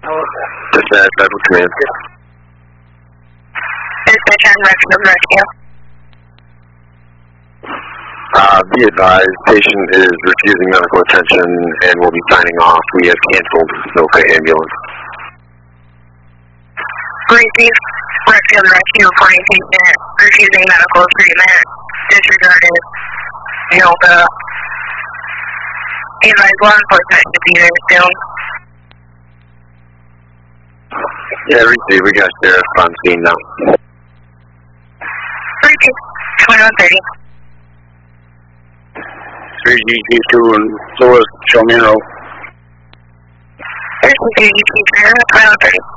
Dispatch, Federal Command. Dispatch on rescue. Be advised, patient is refusing medical attention and will be signing off. We have canceled Soka ambulance. Receive rescue reporting patient refusing medical treatment. Disregarded. Yoga. Advised law enforcement should be there soon. Yeah, receive. We got sheriff on scene now. Receive. 2130. 3GT2 and Lewis, show me in row. Receive 3GT2, 2130.